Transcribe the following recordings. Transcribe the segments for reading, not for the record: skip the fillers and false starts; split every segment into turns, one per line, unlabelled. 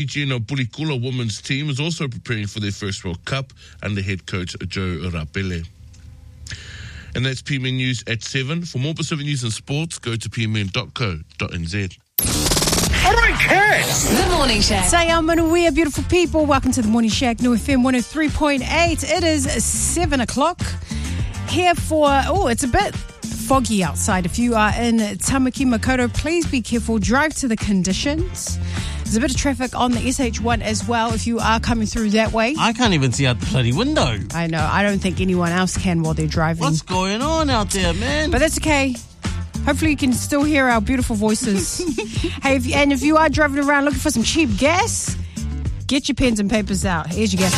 Fijian Pulikula women's team is also preparing for their first World Cup under head coach Joe Rapele. And that's PMN News at 7. For more Pacific news and sports, go to pmn.co.nz.
Alright, Cass!
The Morning Shack.
Sayam Manuia, beautiful people. Welcome to the Morning Shack, New FM 103.8. It is 7 o'clock. Here for, it's a bit foggy outside. If you are in Tamaki Makaurau, please be careful. Drive to the conditions. There's a bit of traffic on the SH1 as well if you are coming through that way.
I can't even see out the bloody window.
I know. I don't think anyone else can while they're driving.
What's going on out there, man?
But that's okay. Hopefully you can still hear our beautiful voices. Hey, if you are driving around looking for some cheap gas, get your pens and papers out. Here's your gas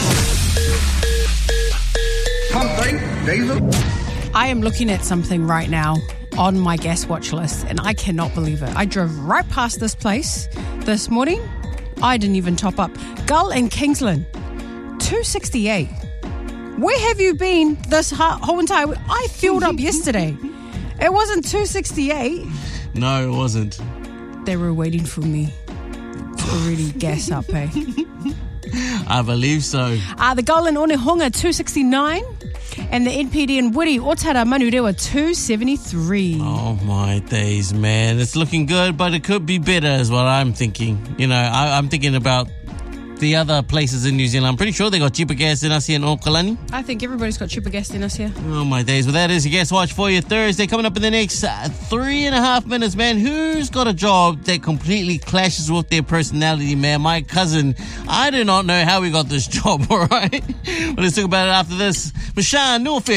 one.
Pumping, diesel.
I am looking at something right now on my gas watch list, and I cannot believe it. I drove right past this place this morning. I didn't even top up. Gull and Kingsland, $2.68. Where have you been this whole entire week? I filled up yesterday. It wasn't $2.68.
No, it wasn't.
They were waiting for me to already gas up, eh?
I believe so.
The Gull and Onehunga, $2.69. And the NPD and Woody, Otara Manurewa, $2.73.
Oh, my days, man. It's looking good, but it could be better is what I'm thinking. You know, I'm thinking about the other places in New Zealand. I'm pretty sure they got cheaper gas than us here in Okalani.
I think everybody's got cheaper gas than us here.
Oh, my days. Well, that is your Gas Watch for your Thursday. Coming up in the next 3.5 minutes, man. Who's got a job that completely clashes with their personality, man? My cousin. I do not know how we got this job, all right? Well, let's talk about it after this. Mashan, North